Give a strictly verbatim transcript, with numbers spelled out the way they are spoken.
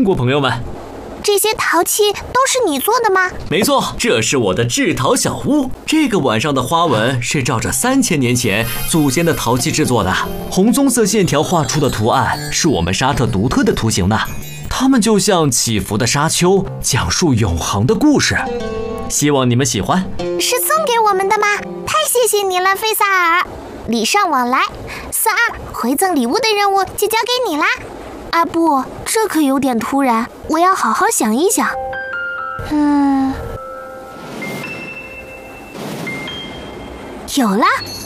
国朋友们。 这些陶器都是你做的吗？ 没错，这是我的制陶小屋。这个碗上的花纹是照着三千年前祖先的陶器制作的，红棕色线条画出的图案是我们沙特独特的图形呢。它们就像起伏的沙丘，讲述永恒的故事。希望你们喜欢。 是送给我们的吗？太谢谢你了，费萨尔。礼尚往来，萨尔，回赠礼物的任务就交给你啦。啊不，这可有点突然，我要好好想一想。嗯，有了。